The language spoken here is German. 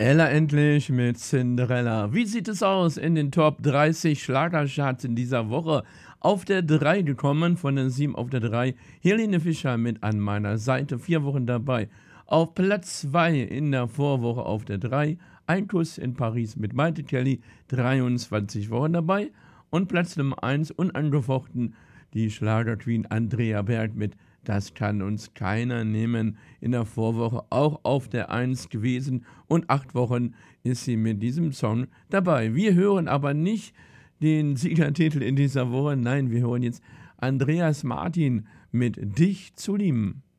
Ella endlich mit Cinderella. Wie sieht es aus in den Top 30 Schlagercharts in dieser Woche? Auf der 3 gekommen, von der 7 auf der 3. Helene Fischer mit An meiner Seite, 4 Wochen dabei. Auf Platz 2 in der Vorwoche auf der 3. Ein Kuss in Paris mit Maite Kelly, 23 Wochen dabei. Und Platz Nummer 1 unangefochten die Schlagerqueen Andrea Berg mit Das kann uns keiner nehmen. In der Vorwoche auch auf der 1 gewesen und 8 Wochen ist sie mit diesem Song dabei. Wir hören aber nicht den Siegertitel in dieser Woche, nein, wir hören jetzt Andreas Martin mit Dich zu lieben.